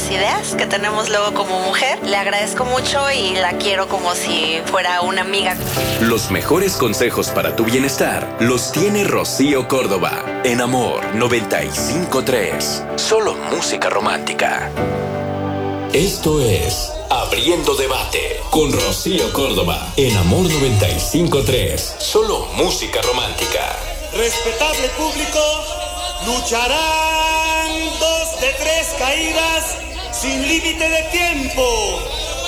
las ideas que tenemos luego como mujer. Le agradezco mucho y la quiero como si fuera una amiga. Los mejores consejos para tu bienestar los tiene Rocío Córdoba en Amor 95.3. Solo música romántica. Esto es Abriendo Debate con Rocío Córdoba en Amor 95.3. Solo música romántica. Respetable público, lucharán 2 de 3 caídas sin límite de tiempo.